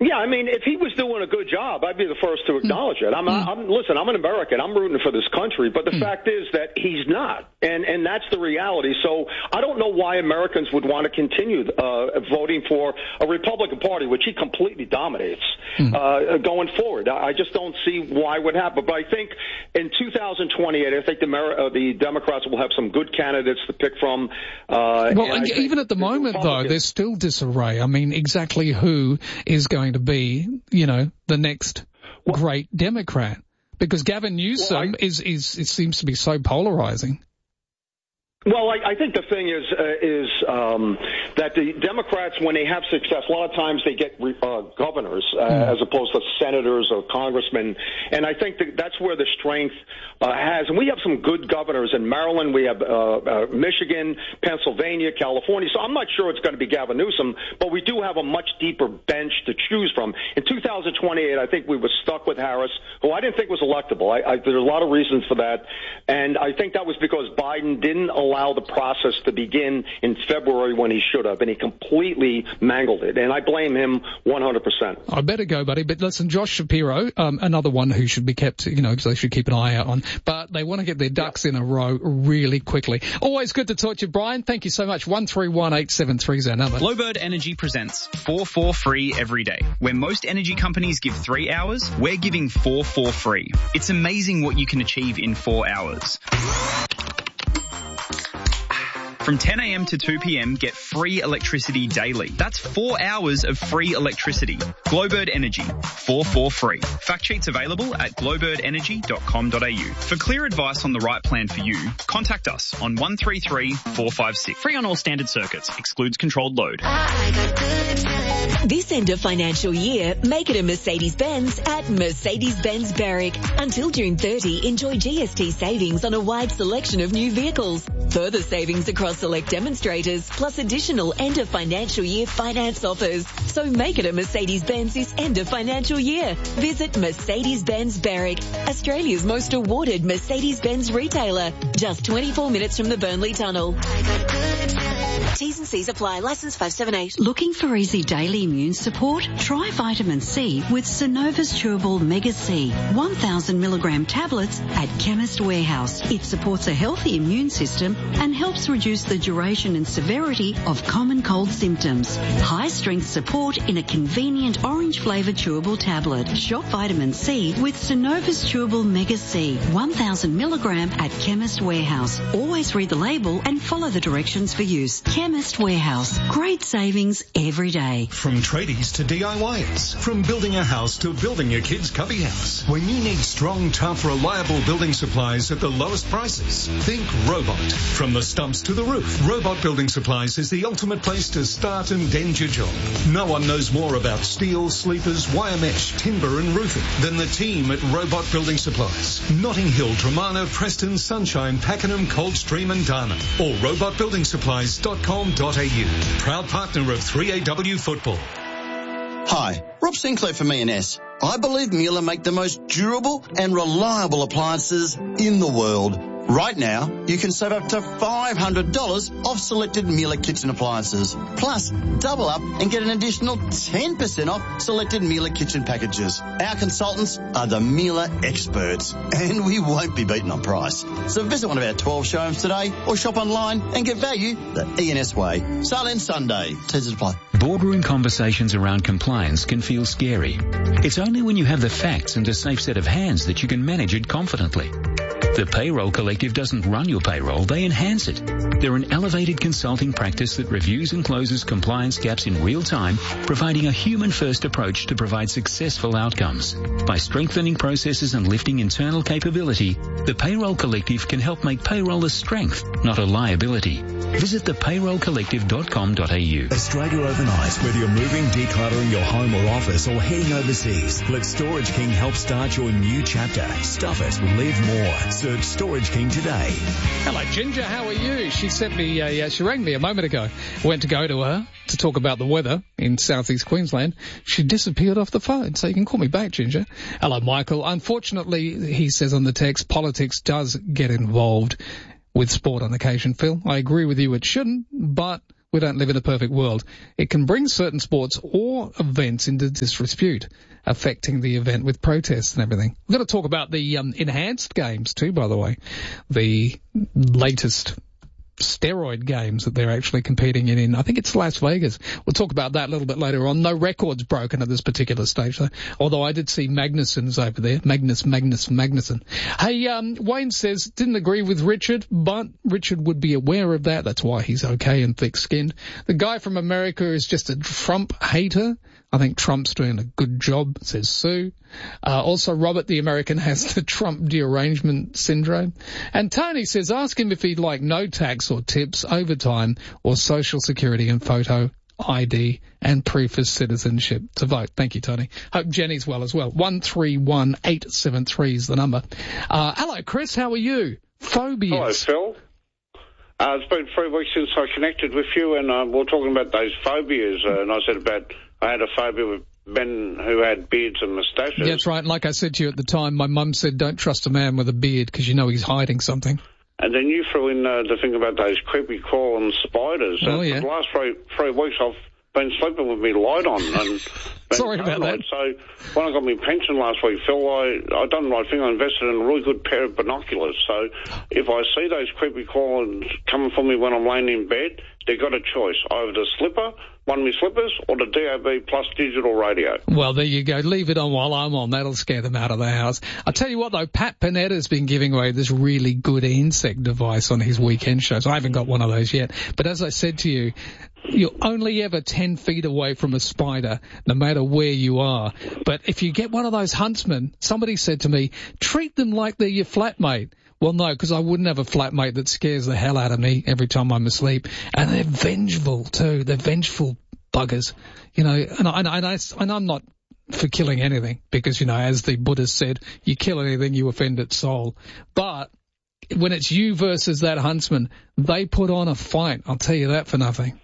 Yeah, I mean, if he was doing a good job, I'd be the first to acknowledge it. Listen, I'm an American. I'm rooting for this country, but the fact is that he's not, and that's the reality. So I don't know why Americans would want to continue voting for a Republican Party, which he completely dominates, going forward. I just don't see why it would happen. But I think in 2028, I think the Democrats will have some good candidates to pick from. Well, even at the moment, though, there's still disarray. I mean, exactly who is going to be, the next great Democrat? Because Gavin Newsom it seems to be so polarizing. Well, I think the thing is that the Democrats, when they have success, a lot of times they get governors as opposed to senators or congressmen, and I think that's where the strength has. And we have some good governors in Maryland. We have Michigan, Pennsylvania, California. So I'm not sure it's going to be Gavin Newsom, but we do have a much deeper bench to choose from. In 2028, I think we were stuck with Harris, who I didn't think was electable. There are a lot of reasons for that, and I think that was because Biden didn't allow the process to begin in February when he should have, and he completely mangled it. And I blame him 100%. I better go, buddy. But listen, Josh Shapiro, another one who should be kept, because they should keep an eye out on. But they want to get their ducks in a row really quickly. Always good to talk to you, Brian. Thank you so much. 131873 is our number. Glowbird Energy presents 4 for free every day. Where most energy companies give 3 hours, we're giving 4 for free. It's amazing what you can achieve in 4 hours. From 10 a.m. to 2 p.m, get free electricity daily. That's 4 hours of free electricity. Glowbird Energy, 4 for free. Fact sheets available at glowbirdenergy.com.au. For clear advice on the right plan for you, contact us on 133 456. Free on all standard circuits. Excludes controlled load. This end of financial year, make it a Mercedes-Benz at Mercedes-Benz Berwick. Until June 30, enjoy GST savings on a wide selection of new vehicles. Further savings across select demonstrators, plus additional end of financial year finance offers. So make it a Mercedes-Benz this end of financial year. Visit Mercedes-Benz Berwick, Australia's most awarded Mercedes-Benz retailer. Just 24 minutes from the Burnley Tunnel. T's and C's apply. Licence 578. Looking for easy daily immune support? Try vitamin C with Synovus Chewable Mega C, 1,000 milligram tablets at Chemist Warehouse. It supports a healthy immune system and helps reduce the duration and severity of common cold symptoms. High strength support in a convenient orange flavoured chewable tablet. Shop vitamin C with Synovus Chewable Mega C, 1,000 milligram at Chemist Warehouse. Always read the label and follow the directions for use. Chemist Warehouse. Great savings every day. From tradies to DIYers. From building a house to building your kid's cubby house. When you need strong, tough, reliable building supplies at the lowest prices, think Robot. From the stumps to the roof, Robot Building Supplies is the ultimate place to start and end your job. No one knows more about steel, sleepers, wire mesh, timber and roofing than the team at Robot Building Supplies. Notting Hill, Dramana, Preston, Sunshine, Pakenham, Coldstream and Darna. Or robotbuildingsupplies.com.au. Proud partner of 3AW Football. Hi, Rob Sinclair from E&S. I believe Miele make the most durable and reliable appliances in the world. Right now, you can save up to $500 off selected Miele kitchen appliances. Plus, double up and get an additional 10% off selected Miele kitchen packages. Our consultants are the Miele experts, and we won't be beaten on price. So visit one of our 12 showrooms today or shop online and get value the E&S way. Silent Sunday. T's apply. Boardroom conversations around compliance can feel scary. It's only when you have the facts and a safe set of hands that you can manage it confidently. The Payroll Collective doesn't run your payroll, they enhance it. They're an elevated consulting practice that reviews and closes compliance gaps in real time, providing a human-first approach to provide successful outcomes. By strengthening processes and lifting internal capability, the Payroll Collective can help make payroll a strength, not a liability. Visit thepayrollcollective.com.au. Australia overnight, whether you're moving, decluttering your home or office, or heading overseas, let Storage King help start your new chapter. Stuff it, live more. Search Storage King today. Hello, Ginger. How are you? She sent me she rang me a moment ago. I went to go to her to talk about the weather in southeast Queensland. She disappeared off the phone, so you can call me back, Ginger. Hello, Michael. Unfortunately, he says on the text, politics does get involved with sport on occasion, Phil. I agree with you, it shouldn't, but we don't live in a perfect world, it can bring certain sports or events into disrepute, affecting the event with protests and everything. We've got to talk about the enhanced games too, by the way. The latest steroid games that they're actually competing in I think it's Las Vegas. We'll talk about that a little bit later on. No records broken at this particular stage though, although I did see Magnussen's over there. Magnussen. Hey, Wayne says, didn't agree with Richard, but Richard would be aware of that. That's why he's okay and thick-skinned. The guy from America is just a Trump hater. I think Trump's doing a good job, says Sue. Also, Robert the American has the Trump derangement syndrome. And Tony says, ask him if he'd like no tax or tips, overtime, or social security and photo ID and proof of citizenship to vote. Thank you, Tony. Hope Jenny's well as well. 131873 is the number. Hello, Chris. How are you? Phobias. Hello, Phil. It's been 3 weeks since I connected with you, and we're talking about those phobias, and I said about I had a phobia with men who had beards and moustaches. That's right. Like I said to you at the time, my mum said don't trust a man with a beard because you know he's hiding something. And then you threw in the thing about those creepy crawling spiders. Oh, yeah. For the last 3 weeks I've been sleeping with me light on. And sorry about that. So when I got my pension last week, Phil, I done the right thing. I invested in a really good pair of binoculars. So if I see those creepy crawlings coming for me when I'm laying in bed, they've got a choice. Either the slipper, one of my slippers, or the DAB plus digital radio. Well, there you go. Leave it on while I'm on. That'll scare them out of the house. I'll tell you what, though, Pat Panetta's been giving away this really good insect device on his weekend shows. I haven't got one of those yet. But as I said to you, you're only ever 10 feet away from a spider, no matter where you are. But if you get one of those huntsmen, somebody said to me, treat them like they're your flatmate. Well, no, because I wouldn't have a flatmate that scares the hell out of me every time I'm asleep. And they're vengeful, too. They're vengeful buggers. You know, and I'm not for killing anything because, you know, as the Buddha said, you kill anything, you offend its soul. But when it's you versus that huntsman, they put on a fight. I'll tell you that for nothing.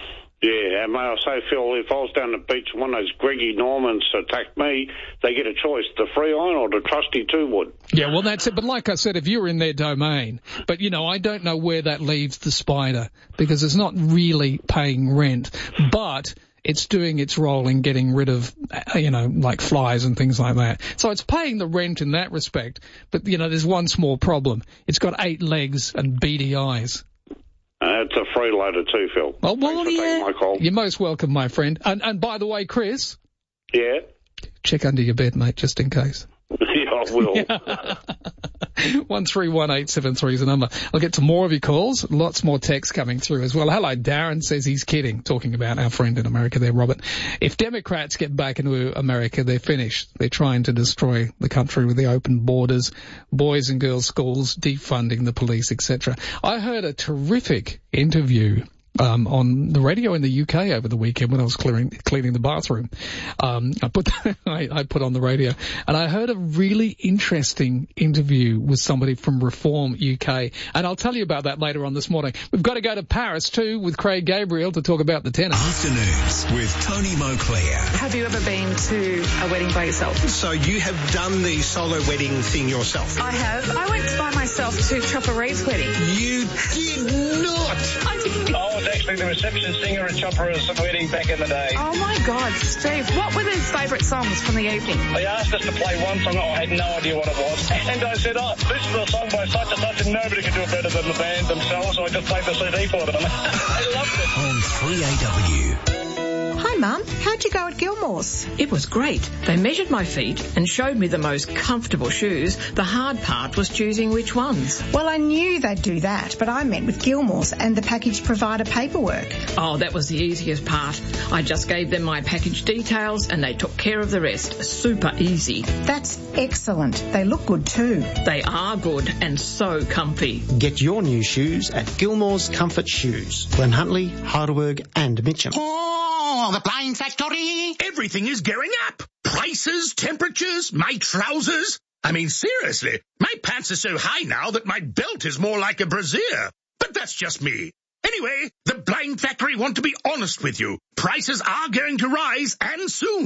Yeah, and may I say, Phil, if I was down the beach and one of those Greggy Normans attacked me, they get a choice, the free iron or the trusty 2-wood. Yeah, well, that's it. But like I said, if you're in their domain, but, you know, I don't know where that leaves the spider because it's not really paying rent, but it's doing its role in getting rid of, you know, like flies and things like that. So it's paying the rent in that respect. But, you know, there's one small problem. It's got 8 legs and beady eyes. It's a freeloader too, Phil. Oh, well, yeah. My call. You're most welcome, my friend. And by the way, Chris. Yeah? Check under your bed, mate, just in case. Yeah, I will. 131873 is the number. I'll get to more of your calls. Lots more texts coming through as well. Hello, Darren says he's kidding, talking about our friend in America there, Robert. If Democrats get back into America, they're finished. They're trying to destroy the country with the open borders, boys and girls schools, defunding the police, etc. I heard a terrific interview on the radio in the UK over the weekend when I was cleaning the bathroom. I put on the radio and I heard a really interesting interview with somebody from Reform UK, and I'll tell you about that later on this morning. We've got to go to Paris too with Craig Gabriel to talk about the tennis. Afternoons with Tony Moclair. Have you ever been to a wedding by yourself? So you have done the solo wedding thing yourself? I have. I went by myself to Chopper Reed's wedding. You did not! I did. I was actually the reception singer at Chopper's wedding back in the day. Oh my God, Steve, what were his favourite songs from the evening? They asked us to play one song, I had no idea what it was. And I said, oh, this is a song by such and such, and nobody could do it better than the band themselves, so I just played the CD for them. I loved it. On 3AW. Hi, Mum. How'd you go at Gilmore's? It was great. They measured my feet and showed me the most comfortable shoes. The hard part was choosing which ones. Well, I knew they'd do that, but I met with Gilmore's and the package provider paperwork. Oh, that was the easiest part. I just gave them my package details and they took care of the rest. Super easy. That's excellent. They look good too. They are good and so comfy. Get your new shoes at Gilmore's Comfort Shoes. Glen Huntly, Heidelberg and Mitcham. Oh, the Blind Factory! Everything is going up. Prices, temperatures, my trousers. I mean, seriously, my pants are so high now that my belt is more like a brassiere. But that's just me. Anyway, the Blind Factory want to be honest with you. Prices are going to rise, and soon.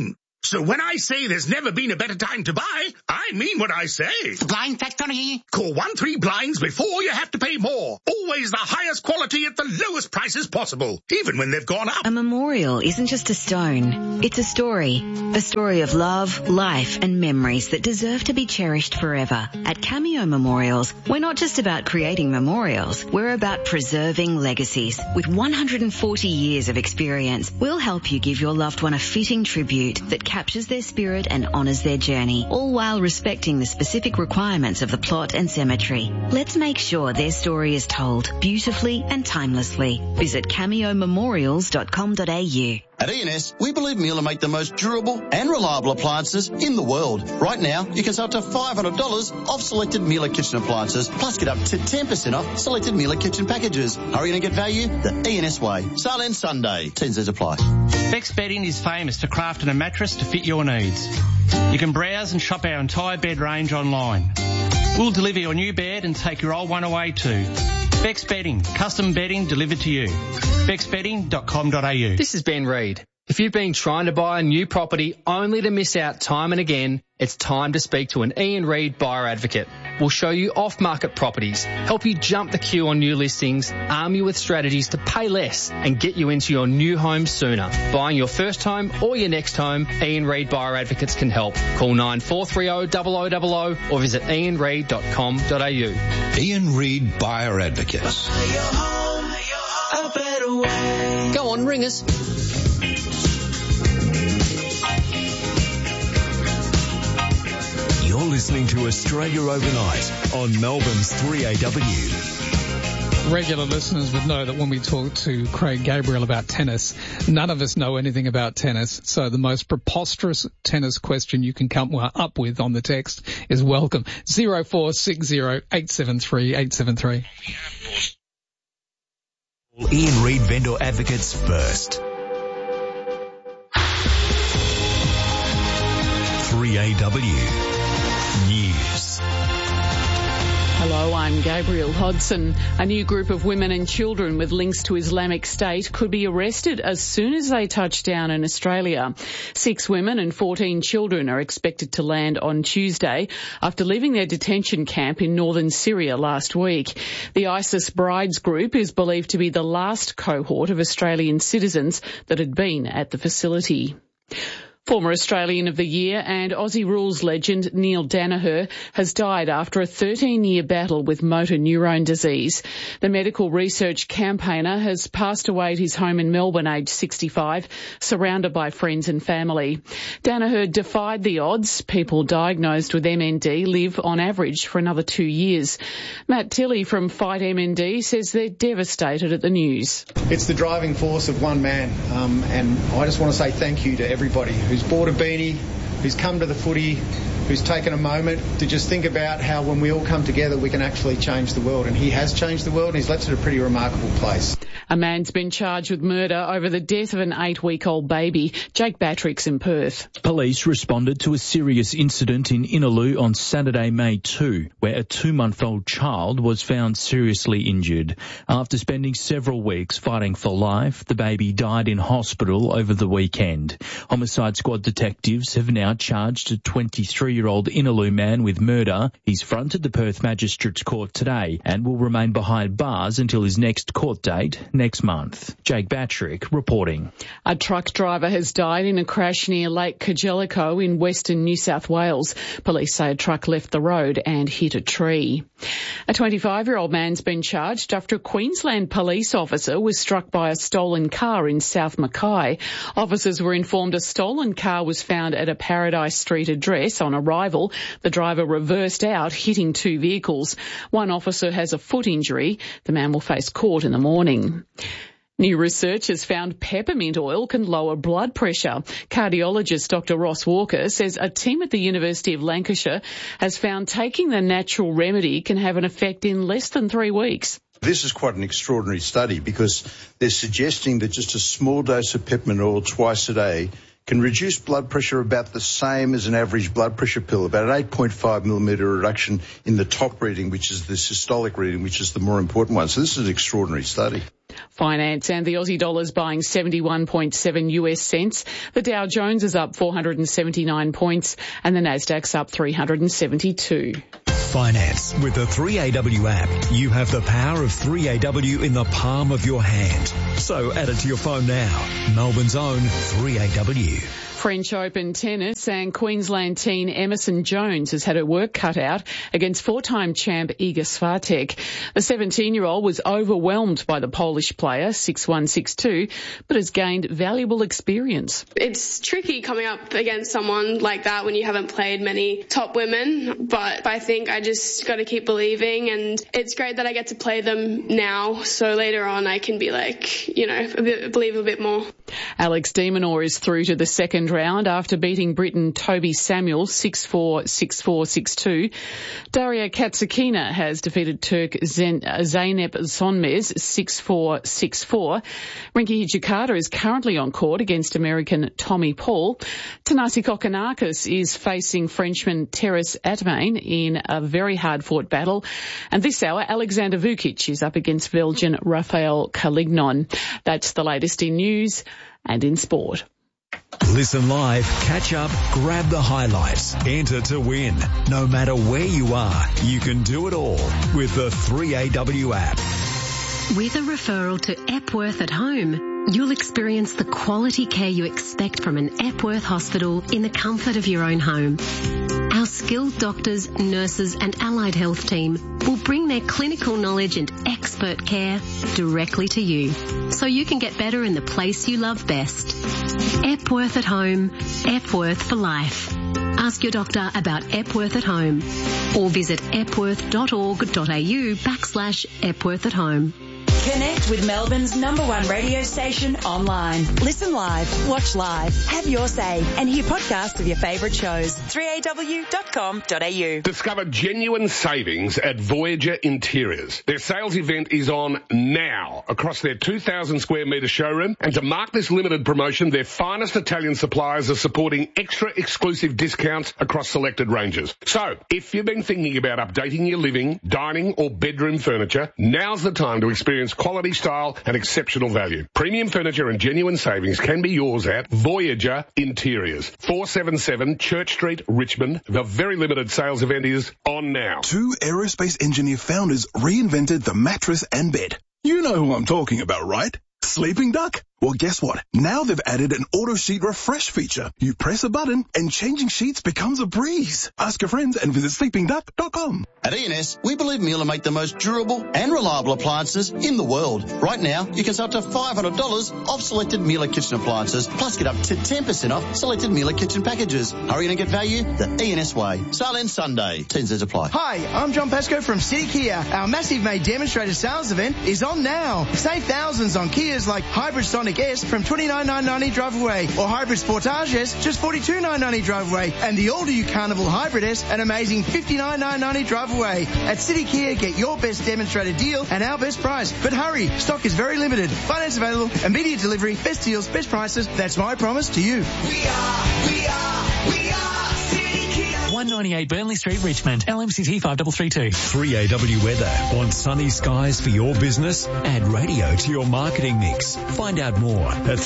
So when I say there's never been a better time to buy, I mean what I say. The Blind Factory. Call 13 Blinds before you have to pay more. Always the highest quality at the lowest prices possible, even when they've gone up. A memorial isn't just a stone. It's a story. A story of love, life and memories that deserve to be cherished forever. At Cameo Memorials, we're not just about creating memorials. We're about preserving legacies. With 140 years of experience, we'll help you give your loved one a fitting tribute that captures their spirit and honours their journey, all while respecting the specific requirements of the plot and cemetery. Let's make sure their story is told beautifully and timelessly. Visit cameomemorials.com.au. At E&S, we believe Miele make the most durable and reliable appliances in the world. Right now, you can save up to $500 off selected Miele kitchen appliances, plus get up to 10% off selected Miele kitchen packages. Hurry in and get value the E&S way. Sale ends Sunday. T&Cs apply. Beck's Bedding is famous for crafting a mattress to fit your needs. You can browse and shop our entire bed range online. We'll deliver your new bed and take your old one away too. Beck's Bedding, custom bedding delivered to you. becksbedding.com.au. This is Ben Reid. If you've been trying to buy a new property only to miss out time and again, it's time to speak to an Ian Reid buyer advocate. We'll show you off-market properties, help you jump the queue on new listings, arm you with strategies to pay less and get you into your new home sooner. Buying your first home or your next home, Ian Reid Buyer Advocates can help. Call 9430 0000 or visit ianreid.com.au. Ian Reid Buyer Advocates. Go on, ring us. You're listening to Australia Overnight on Melbourne's 3AW. Regular listeners would know that when we talk to Craig Gabriel about tennis, none of us know anything about tennis. So the most preposterous tennis question you can come up with on the text is welcome. 0460 873 873. Ian Reid Vendor Advocates first. 3AW News. Hello, I'm Gabriel Hodson. A new group of women and children with links to Islamic State could be arrested as soon as they touch down in Australia. 6 women and 14 children are expected to land on Tuesday after leaving their detention camp in northern Syria last week. The ISIS Brides group is believed to be the last cohort of Australian citizens that had been at the facility. Former Australian of the Year and Aussie rules legend Neil Danaher has died after a 13-year battle with motor neurone disease. The medical research campaigner has passed away at his home in Melbourne, aged 65, surrounded by friends and family. Danaher defied the odds. People diagnosed with MND live on average for another 2 years. Matt Tilley from Fight MND says they're devastated at the news. It's the driving force of one man, and I just want to say thank you to everybody who's bought a beanie, who's come to the footy, who's taken a moment to just think about how when we all come together we can actually change the world. And he has changed the world and he's left it a pretty remarkable place. A man's been charged with murder over the death of an 8-week-old baby. Jake Batrick's in Perth. Police responded to a serious incident in Innaloo on Saturday, May 2, where a 2-month-old child was found seriously injured. After spending several weeks fighting for life, the baby died in hospital over the weekend. Homicide Squad detectives have now charged a 23-year-old Innaloo man with murder. He's fronted the Perth Magistrates Court today and will remain behind bars until his next court date next month. Jake Batrick reporting. A truck driver has died in a crash near Lake Kajelico in western New South Wales. Police say a truck left the road and hit a tree. A 25-year-old man's been charged after a Queensland police officer was struck by a stolen car in South Mackay. Officers were informed a stolen car was found at a Paradise Street address. On arrival, the driver reversed out, hitting 2 vehicles. One officer has a foot injury. The man will face court in the morning. New research has found peppermint oil can lower blood pressure. Cardiologist Dr. Ross Walker says a team at the University of Lancashire has found taking the natural remedy can have an effect in less than 3 weeks. This is quite an extraordinary study because they're suggesting that just a small dose of peppermint oil twice a day can reduce blood pressure about the same as an average blood pressure pill, about an 8.5 millimetre reduction in the top reading, which is the systolic reading, which is the more important one. So this is an extraordinary study. Finance and the Aussie dollar's buying 71.7 US cents. The Dow Jones is up 479 points and the Nasdaq's up 372. Finance. With the 3AW app, you have the power of 3AW in the palm of your hand. So add it to your phone now. Melbourne's own 3AW. French Open tennis and Queensland teen Emerson Jones has had her work cut out against four-time champ Iga Swiatek. The 17-year-old was overwhelmed by the Polish player, 6-1, 6-2, but has gained valuable experience. It's tricky coming up against someone like that when you haven't played many top women, but I think I just got to keep believing, and it's great that I get to play them now, so later on I can be believe a bit more. Alex de Minaur is through to the second round after beating Briton Toby Samuel 6-4, 6-4, 6-2. Daria Katsakina has defeated Turk Zeynep Sonmez 6-4, 6-4. Rinky Hijikata is currently on court against American Tommy Paul. Thanasi Kokkinakis is facing Frenchman Terence Atmain in a very hard-fought battle. And this hour, Alexander Vukic is up against Belgian Rafael Calignon. That's the latest in news and in sport. Listen live, catch up, grab the highlights, enter to win. No matter where you are, you can do it all with the 3AW app. With a referral to Epworth at Home, you'll experience the quality care you expect from an Epworth hospital in the comfort of your own home. Our skilled doctors, nurses and allied health team will bring their clinical knowledge and expert care directly to you, so you can get better in the place you love best. Epworth at Home, Epworth for life. Ask your doctor about Epworth at Home or visit epworth.org.au/Epworth at Home. Connect with Melbourne's #1 radio station online. Listen live, watch live, have your say, and hear podcasts of your favourite shows. 3aw.com.au. Discover genuine savings at Voyager Interiors. Their sales event is on now across their 2,000 square metre showroom, and to mark this limited promotion, their finest Italian suppliers are supporting extra exclusive discounts across selected ranges. So, if you've been thinking about updating your living, dining or bedroom furniture, now's the time to experience quality, style and exceptional value. Premium furniture and genuine savings can be yours at Voyager Interiors, 477 Church Street, Richmond. The very limited sales event is on now. Two aerospace engineer founders reinvented the mattress and bed. You know who I'm talking about, right? Sleeping Duck? Well, guess what? Now they've added an auto sheet refresh feature. You press a button and changing sheets becomes a breeze. Ask your friends and visit sleepingduck.com. At ENS, we believe Miele make the most durable and reliable appliances in the world. Right now, you can save up to $500 off selected Miele kitchen appliances, plus get up to 10% off selected Miele kitchen packages. Hurry in and get value the ENS way. Sale ends Sunday. T&Cs apply. Hi, I'm John Pascoe from City Kia. Our massive May demonstrator sales event is on now. Save thousands on Kias like Hybrid Sonic S from $29,990 drive away, or Hybrid Sportage S just $42,990 drive away, and the all-new Carnival Hybrid S an amazing $59,990 drive away. At City Kia, get your best demonstrator deal and our best price. But hurry, stock is very limited. Finance available, immediate delivery, best deals, best prices. That's my promise to you. We are 198 Burnley Street, Richmond. LMCT 5332. 3AW weather. Want sunny skies for your business? Add radio to your marketing mix. Find out more at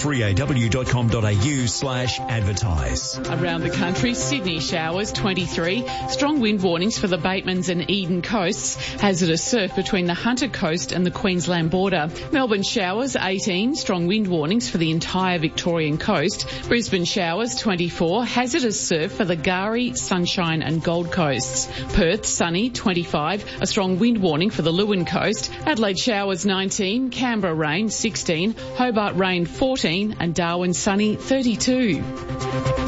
3aw.com.au/advertise. Around the country, Sydney showers 23, strong wind warnings for the Batemans and Eden coasts, hazardous surf between the Hunter Coast and the Queensland border. Melbourne showers 18, strong wind warnings for the entire Victorian coast. Brisbane showers 24, hazardous surf for the Gari, Sunshine and Gold Coasts. Perth sunny 25, a strong wind warning for the Leeuwin coast. Adelaide showers 19, Canberra rain 16, Hobart rain 14 and Darwin sunny 32.